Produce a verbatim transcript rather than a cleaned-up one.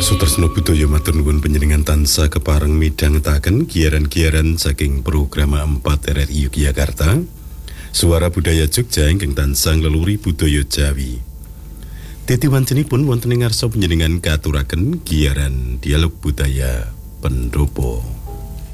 Sutresno budaya matur nuwun panjenengan tansah kepareng midhangetaken giaran-giaran saking program empat R R I Yogyakarta. Suara Budaya Jogja ingkang tansah ngleluri budaya Jawi. Titiwancenipun wonten ing ngarsa panjenengan katuraken giaran dialog budaya Pendopo.